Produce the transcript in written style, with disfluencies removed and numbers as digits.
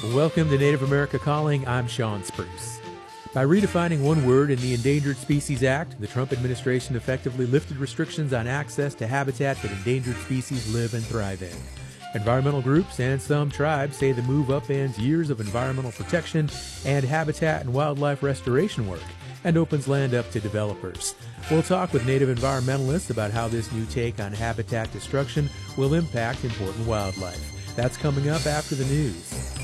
Welcome to Native America Calling. I'm Sean Spruce. By redefining one word in the Endangered Species Act, the Trump administration effectively lifted restrictions on access to habitat that endangered species live and thrive in. Environmental groups and some tribes say the move upends years of environmental protection and habitat and wildlife restoration work and opens land up to developers. We'll talk with Native environmentalists about how this new take on habitat destruction will impact important wildlife. That's coming up after the news.